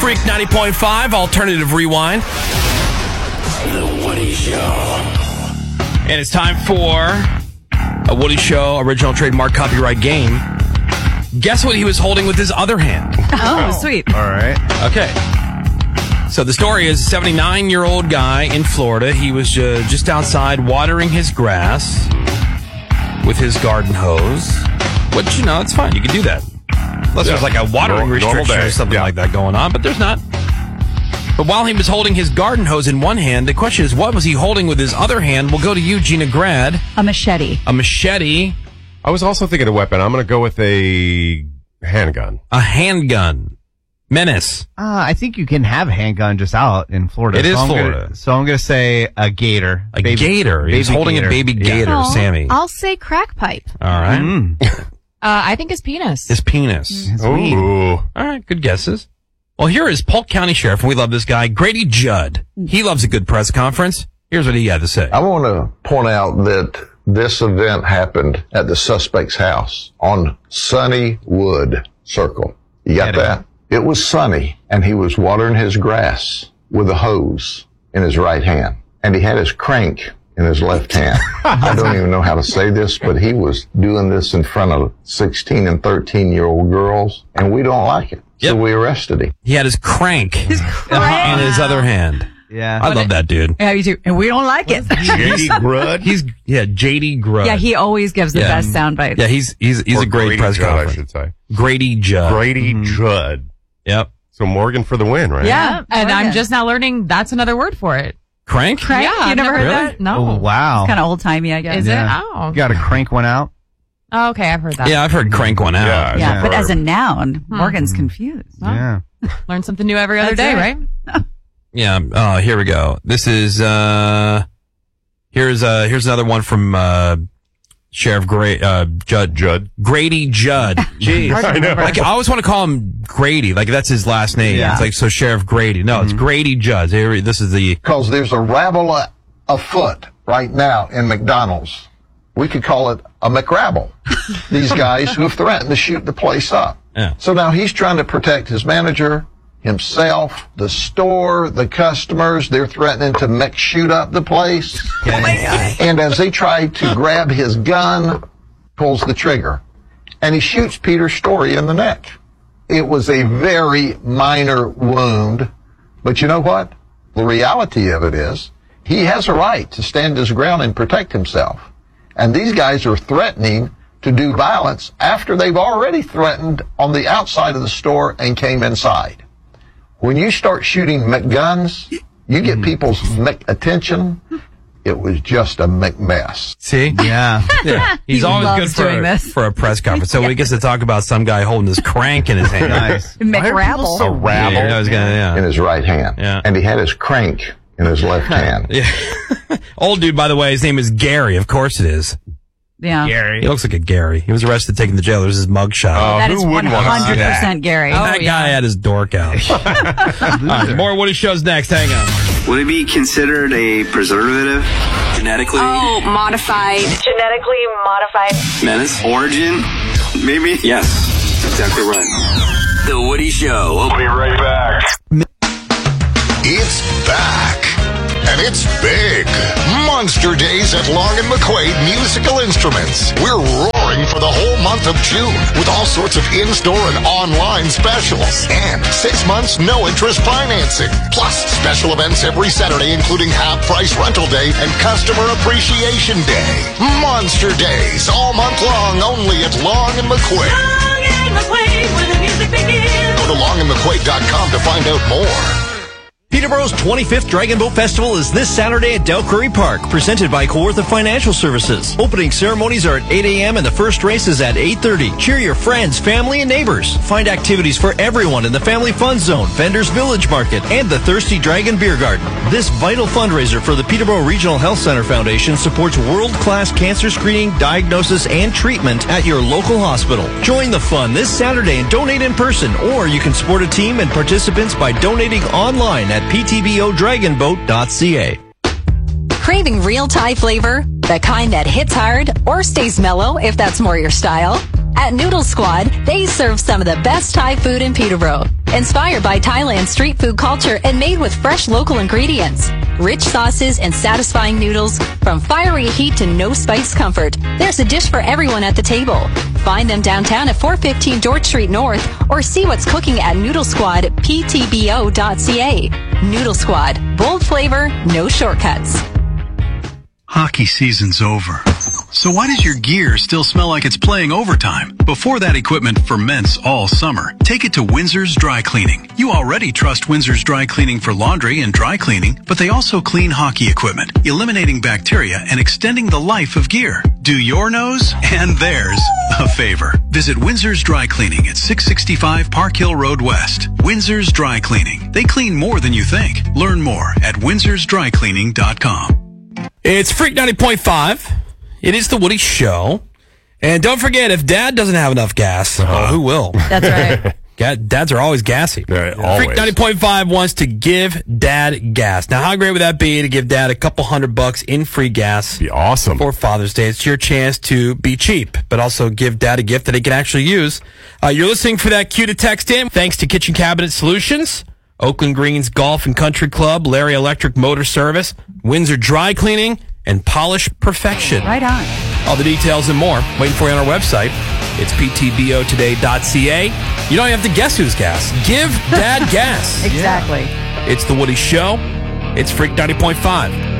Freak 90.5, Alternative Rewind. The Woody Show. And it's time for a Woody Show original trademark copyright game. Guess what he was holding with his other hand? Oh, sweet. All right. Okay. So the story is a 79-year-old guy in Florida. He was just outside watering his grass with his garden hose. Which, it's fine. You can do that. Unless there's like a watering restriction or something like that going on, but there's not. But while he was holding his garden hose in one hand, the question is, what was he holding with his other hand? We'll go to you, Gina Grad. A machete. A machete. I was also thinking a weapon. I'm going to go with a handgun. A handgun. Menace. I think you can have a handgun just out in Florida. It is Florida. So I'm going to say a gator. A gator. He's holding a baby gator, Sammy. I'll say crack pipe. All right. I think his penis. His penis. Ooh. All right, good guesses. Well, here is Polk County Sheriff, and we love this guy, Grady Judd. He loves a good press conference. Here's what he had to say. I want to point out that this event happened at the suspect's house on Sunnywood Circle. You got that? It was sunny, and he was watering his grass with a hose in his right hand, and he had his crank in his left hand. I don't even know how to say this, but he was doing this in front of 16 and 13-year-old girls, and we don't like it. So we arrested him. He had his crank in his other hand. Yeah. I love that dude. Yeah, you do. And we don't like it. J.D. Grudd? J.D. Grudd. Yeah, he always gives the best sound bites. Yeah, he's a great press Judd, conference. I should say. Grady Judd. Grady Judd. Yep. So Morgan for the win, right? Yeah, and I'm just now learning that's another word for it. Crank? Crank? Yeah, You I've never heard Really? that? No. Oh, wow. It's kind of old-timey, I guess. Is Yeah. it? Oh. You got to crank one out? Oh, okay, I've heard that. Yeah, I've heard crank one out. Yeah, but as a noun, Morgan's confused. Yeah. Learn something new every other day, That's right? Yeah. Here we go. This is, here's another one from, Sheriff Judd. Grady Judd. Jeez. I know. Like, I always want to call him Grady. Like, that's his last name. Yeah. It's like, so Sheriff Grady. No, it's Grady Judd. Here, this is the... Because there's a rabble afoot right now in McDonald's. We could call it a McRabble. These guys who have threatened to shoot the place up. Yeah. So now he's trying to protect his manager, himself, the store, the customers. They're threatening to shoot up the place. And as they try to grab his gun, pulls the trigger. And he shoots Peter Story in the neck. It was a very minor wound. But you know what? The reality of it is, he has a right to stand his ground and protect himself. And these guys are threatening to do violence after they've already threatened on the outside of the store and came inside. When you start shooting McGuns, you get people's attention. It was just a McMess. See? Yeah. Yeah. He's He always loves good doing this. for a press conference. So he gets to talk about some guy holding his crank in his hand. Nice. McRabble. So rabble. Yeah, I was gonna, In his right hand. Yeah. And he had his crank in his left hand. Yeah. Old dude, by the way, his name is Gary. Of course it is. Yeah. He looks like a Gary. He was arrested, taken to jail. There's his mugshot. That is who wouldn't want to see 100% Gary. that guy had his dork out. All right, more Woody Shows next. Hang on. Would it be considered a preservative? Genetically? Oh, modified. Genetically modified. Menace? Origin? Maybe? Yes. Exactly right. The Woody Show. We'll be right back. It's back. And it's big. Monster Days at Long & McQuaid Musical Instruments. We're roaring for the whole month of June with all sorts of in-store and online specials. And 6 months no-interest financing. Plus special events every Saturday, including half-price rental day and customer appreciation day. Monster Days all month long only at Long & McQuaid. Long and McQuaid, where the music begins. Go to longandmcquaid.com to find out more. Peterborough's 25th Dragon Boat Festival is this Saturday at Del Curry Park, presented by Kawartha Financial Services. Opening ceremonies are at 8 a.m. and the first race is at 8:30. Cheer your friends, family, and neighbors. Find activities for everyone in the Family Fun Zone, Vendors Village Market, and the Thirsty Dragon Beer Garden. This vital fundraiser for the Peterborough Regional Health Center Foundation supports world-class cancer screening, diagnosis, and treatment at your local hospital. Join the fun this Saturday and donate in person, or you can support a team and participants by donating online at ptbodragonboat.ca. Craving real Thai flavor? The kind that hits hard or stays mellow if that's more your style? At Noodle Squad, they serve some of the best Thai food in Peterborough. Inspired by Thailand's street food culture and made with fresh local ingredients. Rich sauces and satisfying noodles, from fiery heat to no spice comfort, there's a dish for everyone at the table. Find them downtown at 415 George Street North or see what's cooking at Noodle Squad at ptbo.ca. Noodle Squad, bold flavor, no shortcuts. Hockey season's over. So why does your gear still smell like it's playing overtime? Before that equipment ferments all summer, take it to Windsor's Dry Cleaning. You already trust Windsor's Dry Cleaning for laundry and dry cleaning, but they also clean hockey equipment, eliminating bacteria and extending the life of gear. Do your nose and theirs a favor. Visit Windsor's Dry Cleaning at 665 Park Hill Road West. Windsor's Dry Cleaning. They clean more than you think. Learn more at windsorsdrycleaning.com. It's Freak 90.5. It is the Woody Show. And don't forget, if Dad doesn't have enough gas, who will? That's right. Dads are always gassy. Yeah, always. Freak 90.5 wants to give Dad gas. Now, how great would that be to give Dad a couple $100 in free gas? Be awesome. For Father's Day. It's your chance to be cheap, but also give Dad a gift that he can actually use. You're listening for that cue to text in. Thanks to Kitchen Cabinet Solutions, Oakland Greens Golf and Country Club, Larry Electric Motor Service, Windsor Dry Cleaning, and Polish Perfection. Right on. All the details and more waiting for you on our website. It's ptbotoday.ca. You don't have to guess who's gas. Give Dad gas. Exactly. It's the Woody Show. It's Freak 90.5.